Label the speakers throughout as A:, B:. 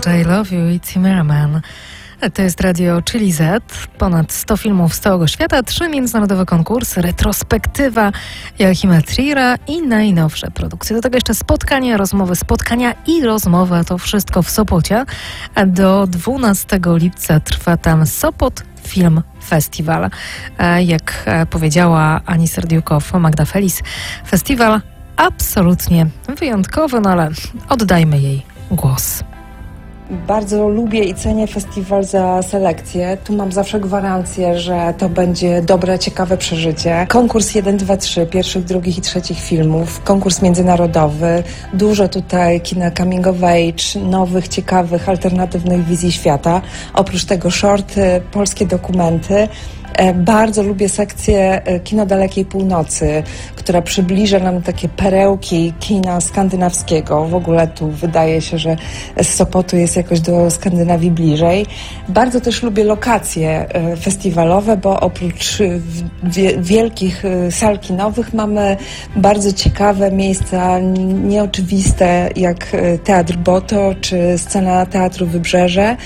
A: I Love You i Zimmerman. To jest radio Chili Z. Ponad 100 filmów z całego świata, 3 międzynarodowe konkursy, retrospektywa Joachima Trier'a i najnowsze produkcje. Do tego jeszcze spotkania i rozmowy. To wszystko w Sopocie. Do 12 lipca trwa tam Sopot Film Festival. Jak powiedziała Ani Serdiukow, Magda Felis, festiwal absolutnie wyjątkowy, no ale oddajmy jej głos.
B: Bardzo lubię i cenię festiwal za selekcję. Tu mam zawsze gwarancję, że to będzie dobre, ciekawe przeżycie. Konkurs 1, 2, 3, pierwszych, drugich i trzecich filmów. Konkurs międzynarodowy. Dużo tutaj kina coming of age, nowych, ciekawych, alternatywnych wizji świata. Oprócz tego shorty, polskie dokumenty. Bardzo lubię sekcję Kino Dalekiej Północy, która przybliża nam takie perełki kina skandynawskiego. W ogóle tu wydaje się, że z Sopotu jest jakoś do Skandynawii bliżej. Bardzo też lubię lokacje festiwalowe, bo oprócz wielkich sal kinowych mamy bardzo ciekawe miejsca, nieoczywiste, jak Teatr Boto czy scena Teatru Wybrzeże.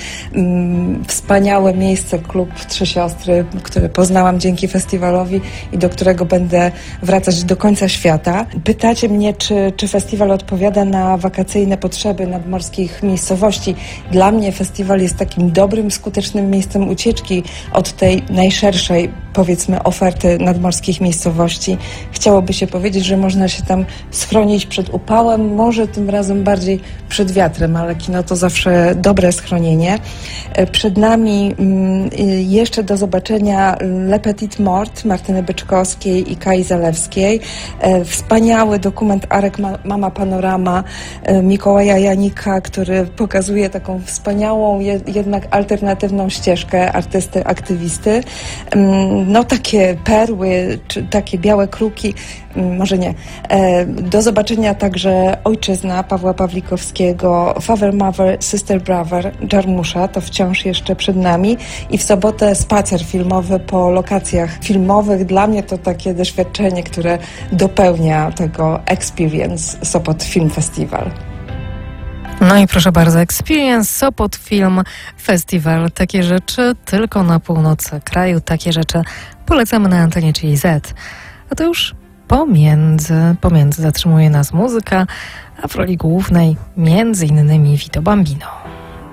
B: Wspaniałe miejsce, klub Trzy Siostry, które poznałam dzięki festiwalowi i do którego będę wracać do końca świata. Pytacie mnie, czy festiwal odpowiada na wakacyjne potrzeby nadmorskich miejscowości. Dla mnie festiwal jest takim dobrym, skutecznym miejscem ucieczki od tej najszerszej, powiedzmy, oferty nadmorskich miejscowości. Chciałoby się powiedzieć, że można się tam schronić przed upałem, może tym razem bardziej przed wiatrem, ale kino to zawsze dobre schronienie. Przed nami jeszcze do zobaczenia Le Petit Mort Martyny Byczkowskiej i Kai Zalewskiej. Wspaniały dokument Arek Mama Panorama Mikołaja Janika, który pokazuje taką wspaniałą, jednak alternatywną ścieżkę artysty, aktywisty. No takie perły, czy takie białe kruki, może nie. Do zobaczenia także Ojczyzna Pawła Pawlikowskiego, Father Mother, Sister Brother Jarmusza, to wciąż jeszcze przed nami, i w sobotę spacer filmowy po lokacjach filmowych. Dla mnie to takie doświadczenie, które dopełnia tego Experience Sopot Film Festival.
A: No i proszę bardzo, Experience Sopot Film Festival. Takie rzeczy tylko na północy kraju, takie rzeczy polecamy na antenie Chili Z. A to już pomiędzy zatrzymuje nas muzyka, a w roli głównej między innymi Vito Bambino.